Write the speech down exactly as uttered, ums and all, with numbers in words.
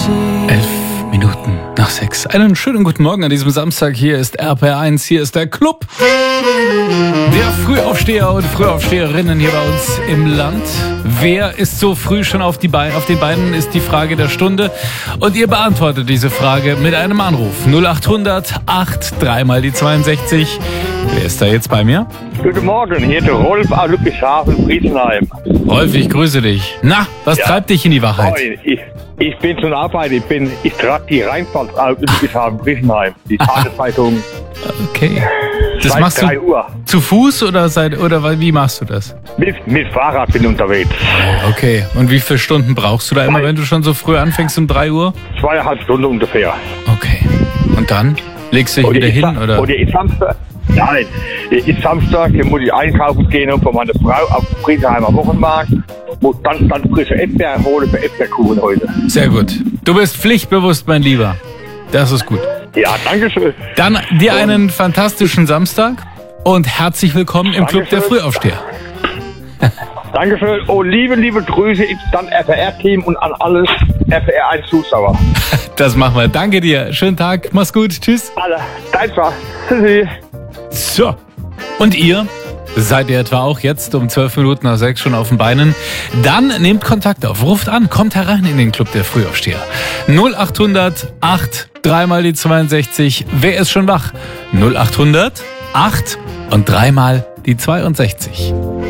Elf Minuten nach sechs. Einen schönen guten Morgen an diesem Samstag. Hier ist R P R eins, hier ist der Club der Frühaufsteher und Frühaufsteherinnen hier bei uns im Land. Wer ist so früh schon auf, die Beine, auf den Beinen, ist die Frage der Stunde. Und ihr beantwortet diese Frage mit einem Anruf. null acht hundert acht, dreimal die zweiundsechzig. Wer ist da jetzt bei mir? Guten Morgen, hier ist der Rolf aus Ludwigshafen, Friesenheim. Rolf, ich grüße dich. Na, was Ja. treibt dich in die Wahrheit? Moin, ich, ich bin zur Arbeit, ich bin, ich trage die Rheinpfalz aus Ludwigshafen, Friesenheim, die Tageszeitung. Okay. Das Seit machst drei du Uhr. zu Fuß oder, seit, oder wie machst du das? Mit, mit Fahrrad bin ich unterwegs. Okay. Und wie viele Stunden brauchst du da immer, wenn du schon so früh anfängst um drei Uhr? Zweieinhalb Stunden ungefähr. Okay. Und dann? Legst du dich wieder ist hin, Sa- oder? Oder ist Samstag? Nein, ist Samstag, hier muss ich einkaufen gehen und für meine Frau auf dem Friesenheimer Wochenmarkt. Muss dann, dann frische Erdbeeren holen für Erdbeerkuchen heute. Sehr gut. Du bist pflichtbewusst, mein Lieber. Das ist gut. Ja, danke schön. Dann dir einen fantastischen Samstag und herzlich willkommen im Club der Dankeschön. Frühaufsteher. Dankeschön. Oh, liebe, liebe Grüße dann R P R-Team und an alles R P R eins Zuschauer. Das machen wir. Danke dir. Schönen Tag. Mach's gut. Tschüss. Alle, einfach. Tschüssi. So. Und ihr? Seid ihr etwa auch jetzt um zwölf Minuten nach sechs schon auf den Beinen? Dann nehmt Kontakt auf, ruft an, kommt herein in den Club der Frühaufsteher. null acht hundert acht, dreimal die zweiundsechzig. Wer ist schon wach? null acht hundert acht und dreimal die zweiundsechzig.